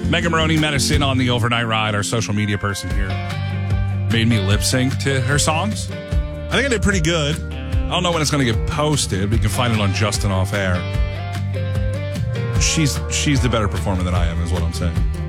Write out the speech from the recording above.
Megan Maroney met us in on the overnight ride. Our social media person here made me lip sync to her songs. I think I did pretty good. I don't know when it's going to get posted, but you can find it on Justin Off Air. She's the better performer than I am, is what I'm saying.